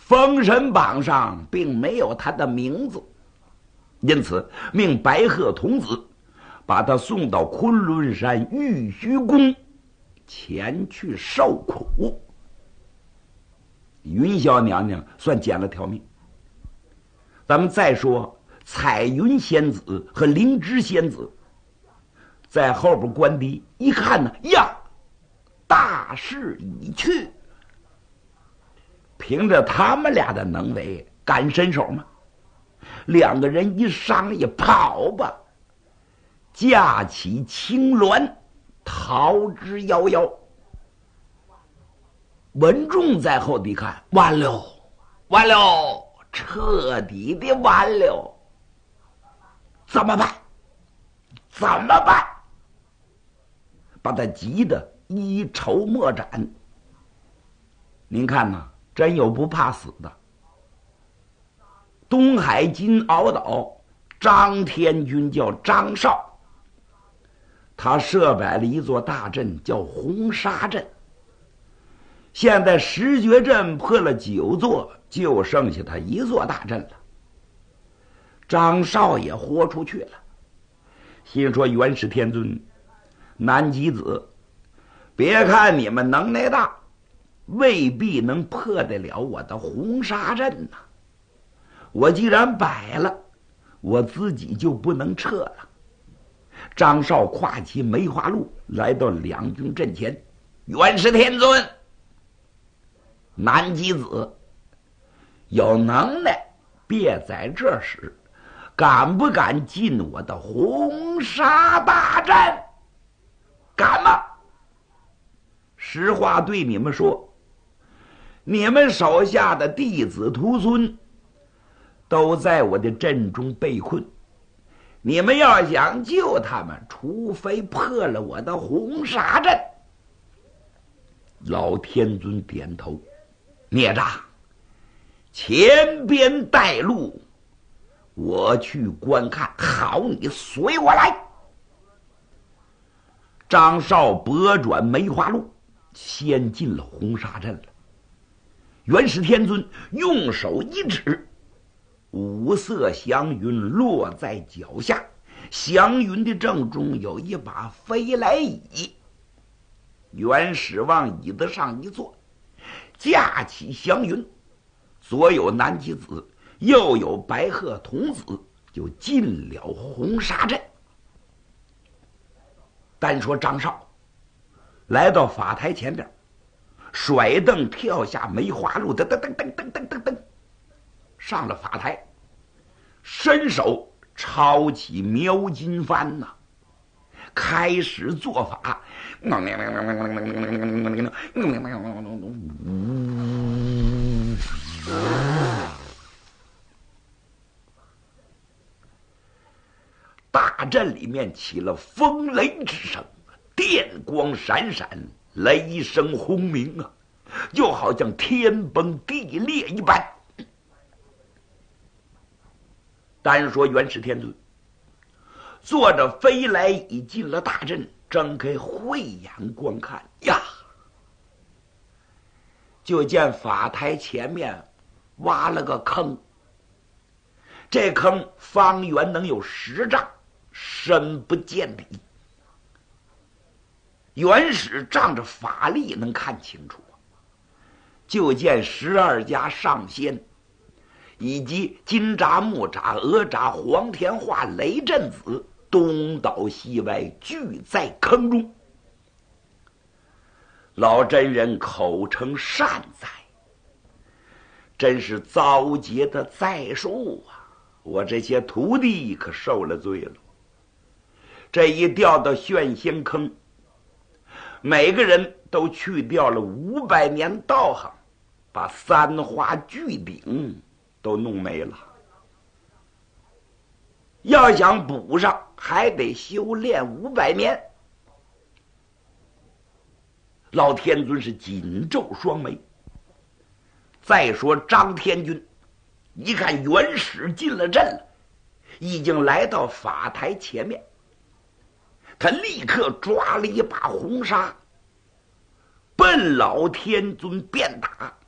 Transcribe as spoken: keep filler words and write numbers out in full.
封神榜上并没有他的名字，因此命白鹤童子把他送到昆仑山玉虚宫前去受苦。云霄娘娘算捡了条命。咱们再说彩云仙子和灵芝仙子，在后边官邸一看呢，呀，大势已去。凭着他们俩的能为，敢伸手吗？两个人一商议，跑吧，架起青鸾，逃之夭夭。文仲在后地看，完了，完了，彻底的完了，怎么办？怎么办？把他急得一筹莫展。您看呐，真有不怕死的。东海金鳌岛张天军叫张绍，他设摆了一座大阵，叫红沙阵。现在十绝阵破了九座，就剩下他一座大阵了。张绍也豁出去了，心说元始天尊、南极子，别看你们能耐大，未必能破得了我的红沙阵呐、啊。我既然摆了，我自己就不能撤了。张绍跨骑梅花鹿来到两军阵前，元始天尊、南极子，有能耐别在这时，敢不敢进我的红沙大阵？敢吗？实话对你们说，你们手下的弟子徒孙都在我的阵中被困，你们要想救他们，除非破了我的红沙阵。老天尊点头，孽障，前边带路，我去观看。好，你随我来。张绍拨转梅花鹿，先进了红沙阵了。元始天尊用手一指，五色祥云落在脚下，祥云的正中有一把飞来椅。元始往椅子上一坐，架起祥云，左有南极子，右有白鹤童子，就进了红沙阵。单说张绍来到法台前边，甩蹬跳下梅花鹿，噔噔噔噔噔噔噔噔，上了法台，伸手抄起描金幡呐、啊，开始做法。大阵里面起了风雷之声，电光闪闪，雷声轰鸣啊，就好像天崩地裂一般。单说元始天尊坐着飞来已进了大阵，睁开慧眼观看呀，就见法台前面挖了个坑，这坑方圆能有十丈，深不见底。元始仗着法力能看清楚，就见十二家上仙以及金吒、木吒、哪吒、黄天化、雷震子东倒西歪，聚在坑中。老真人口称善哉，真是遭劫的灾数啊！我这些徒弟可受了罪了。这一掉到炫仙坑，每个人都去掉了五百年道行，把三花聚顶都弄没了。要想补上，还得修炼五百年。老天尊是紧皱双眉。再说张天军一看元始进了阵了，已经来到法台前面，他立刻抓了一把红纱，奔老天尊便打。